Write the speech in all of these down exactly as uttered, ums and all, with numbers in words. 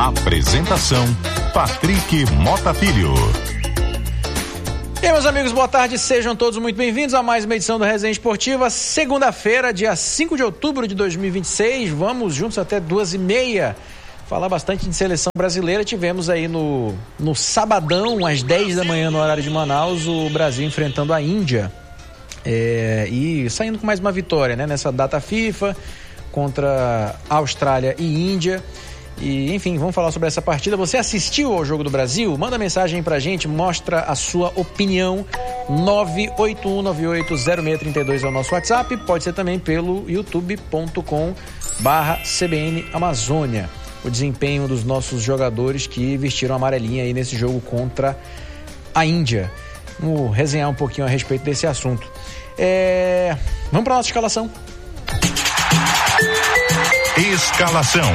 Apresentação: Patrick Mota Filho. E aí, meus amigos, boa tarde, sejam todos muito bem-vindos a mais uma edição do Resenha Esportiva, segunda-feira, dia cinco de outubro de dois mil e vinte e seis, vamos juntos até duas e meia, falar bastante de seleção brasileira. Tivemos aí no, no sabadão, às dez da manhã no horário de Manaus, o Brasil enfrentando a Índia, é, e saindo com mais uma vitória, né, nessa data FIFA, contra Austrália e Índia. E, enfim, vamos falar sobre essa partida. Você assistiu ao Jogo do Brasil? Manda mensagem pra gente, mostra a sua opinião. nove oito um nove oito zero seis três dois é o nosso WhatsApp. Pode ser também pelo youtube ponto com barra C B N Amazônia. O desempenho dos nossos jogadores que vestiram a amarelinha aí nesse jogo contra a Índia. Vamos resenhar um pouquinho a respeito desse assunto. É... Vamos pra nossa escalação. Escalação.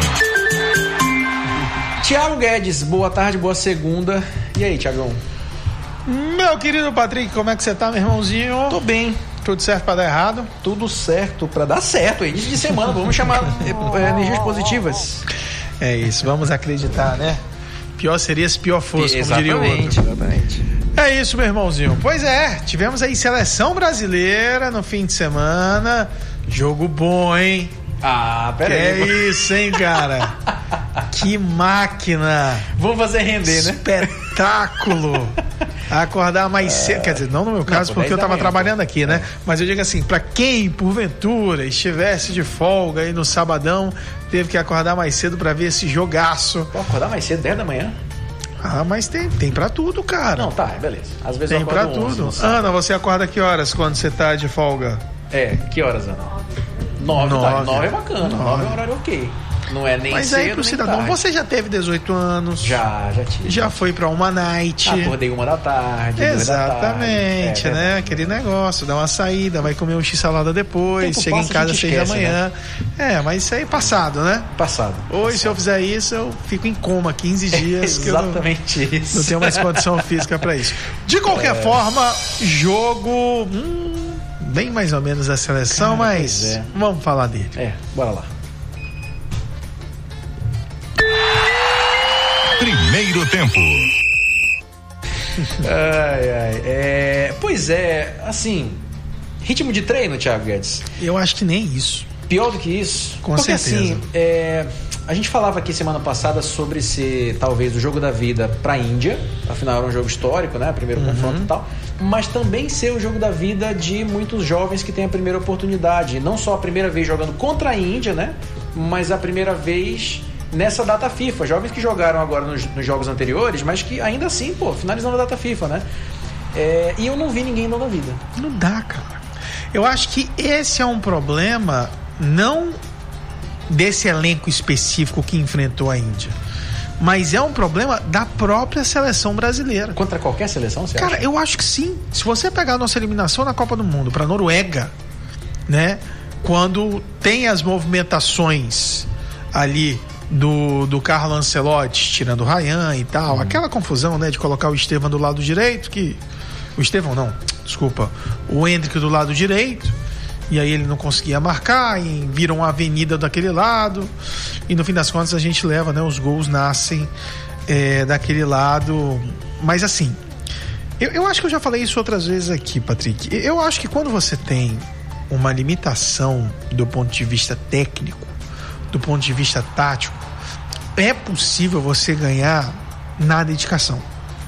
Thiago Guedes, boa tarde, boa segunda. E aí, Thiagão? Meu querido Patrick, como é que você tá, meu irmãozinho? Tô bem. Tudo certo pra dar errado? Tudo certo pra dar certo. Início de semana, vamos chamar é, energias positivas. É isso, vamos acreditar, né? Pior seria se pior fosse, como diria o outro. Exatamente. É isso, meu irmãozinho. Pois é, tivemos aí seleção brasileira no fim de semana. Jogo bom, hein? Ah, pera que aí. É isso, hein, cara? Que máquina! Vamos fazer render, né? Espetáculo! Acordar mais cedo, quer dizer, não no meu caso, não, porque eu tava manhã, trabalhando pô. aqui, né? É. Mas eu digo assim, pra quem, porventura, estivesse de folga aí no sabadão, teve que acordar mais cedo pra ver esse jogaço. Pô, acordar mais cedo, dez da manhã? Ah, mas tem, tem pra tudo, cara. Não, tá, beleza. Às vezes tem pra tudo. Ana, você acorda que horas quando você tá de folga? É, que horas, Ana? Nove, nove. Tá, nove é bacana, nove. nove é um horário ok. Não é nem Mas cedo, aí pro cidadão, tarde. Você já teve dezoito anos? Já, já tive. Já foi pra uma night. Acordei uma da tarde. Exatamente, da tarde. É, né? É. Aquele negócio, dá uma saída, vai comer um x-salada depois, Tempo chega passa, em casa às seis da manhã. Né? É, mas isso aí é passado, né? Passado. Hoje, passado. se eu fizer isso, eu fico em coma quinze dias. É exatamente que eu não, isso. Não tenho mais condição física pra isso. De qualquer é. forma, jogo... Hum, bem mais ou menos a seleção, Cara, mas é. vamos falar dele. É, bora lá. Primeiro tempo. ai, ai, é, pois é, assim, ritmo de treino, Thiago Guedes? Eu acho que nem isso. Pior do que isso? Com Porque, certeza. Assim, é, a gente falava aqui semana passada sobre ser, talvez, o jogo da vida pra Índia. Afinal, era um jogo histórico, né? Primeiro uhum. confronto e tal. Mas também ser o jogo da vida de muitos jovens que têm a primeira oportunidade. Não só a primeira vez jogando contra a Índia, né? Mas a primeira vez nessa data FIFA. Jovens que jogaram agora nos, nos jogos anteriores, mas que ainda assim, pô, finalizando a data FIFA, né? É, e eu não vi ninguém dando a vida. Não dá, cara. Eu acho que esse é um problema não desse elenco específico que enfrentou a Índia, mas é um problema da própria seleção brasileira. Contra qualquer seleção, você Cara, acha? eu acho que sim. Se você pegar a nossa eliminação na Copa do Mundo para Noruega, né? Quando tem as movimentações ali do, do Carlo Ancelotti tirando o Ryan e tal, hum. aquela confusão, né? De colocar o Estevão do lado direito, que... O Estevão não, desculpa. O Hendrick do lado direito, e aí ele não conseguia marcar, e vira uma avenida daquele lado, e no fim das contas a gente leva, né? Os gols nascem é, daquele lado. Mas assim, eu, eu acho que eu já falei isso outras vezes aqui, Patrick. Eu acho que quando você tem uma limitação do ponto de vista técnico, do ponto de vista tático, é possível você ganhar na dedicação.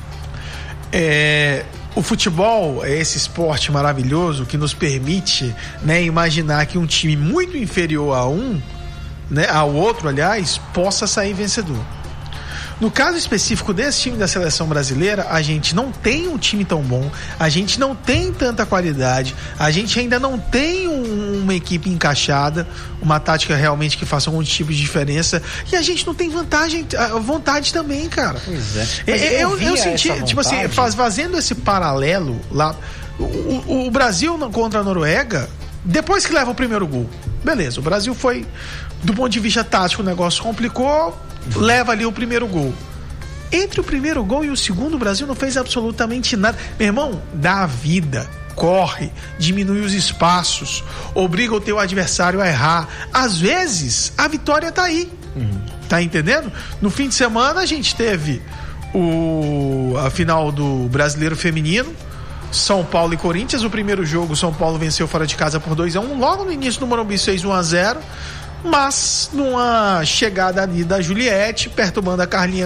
É... O futebol é esse esporte maravilhoso que nos permite, né, imaginar que um time muito inferior a um, né, ao outro, aliás, possa sair vencedor. No caso específico desse time da seleção brasileira, a gente não tem um time tão bom, a gente não tem tanta qualidade, a gente ainda não tem um, uma equipe encaixada, uma tática realmente que faça algum tipo de diferença, e a gente não tem vantagem, vontade também, cara. Pois é. Eu, eu, eu senti, tipo assim, faz, fazendo esse paralelo lá, o, o, o Brasil contra a Noruega, depois que leva o primeiro gol, beleza, o Brasil foi, do ponto de vista tático, o negócio complicou, leva ali o primeiro gol. Entre o primeiro gol e o segundo, o Brasil não fez absolutamente nada. Meu irmão, dá a vida, corre, diminui os espaços, obriga o teu adversário a errar. Às vezes, a vitória tá aí. Uhum. Tá entendendo? No fim de semana a gente teve o, a final do Brasileiro Feminino, São Paulo e Corinthians. O primeiro jogo, São Paulo venceu fora de casa por dois a um. Logo no início do Morumbi fez um a zero, mas numa chegada ali da Juliette, perturbando a Carlinha